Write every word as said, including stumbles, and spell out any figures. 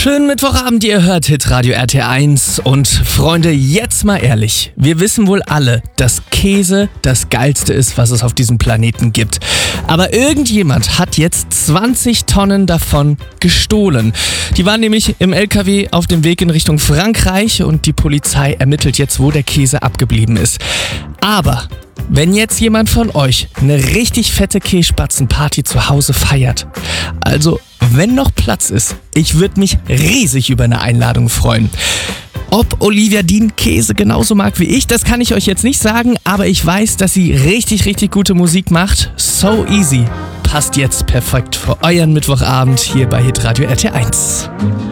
Schönen Mittwochabend, ihr hört Hitradio R T eins und Freunde, jetzt mal ehrlich, wir wissen wohl alle, dass Käse das Geilste ist, was es auf diesem Planeten gibt. Aber irgendjemand hat jetzt zwanzig Tonnen davon gestohlen. Die waren nämlich im L K W auf dem Weg in Richtung Frankreich und die Polizei ermittelt jetzt, wo der Käse abgeblieben ist. Aber wenn jetzt jemand von euch eine richtig fette Käsespatzenparty zu Hause feiert, also wenn noch Platz ist, ich würde mich riesig über eine Einladung freuen. Ob Olivia Dean Käse genauso mag wie ich, das kann ich euch jetzt nicht sagen, aber ich weiß, dass sie richtig, richtig gute Musik macht. So Easy passt jetzt perfekt für euren Mittwochabend hier bei Hitradio R T eins.